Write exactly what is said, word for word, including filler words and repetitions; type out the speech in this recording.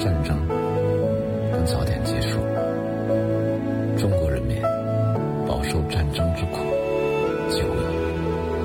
战争能早点结束，中国人民饱受战争之苦久矣。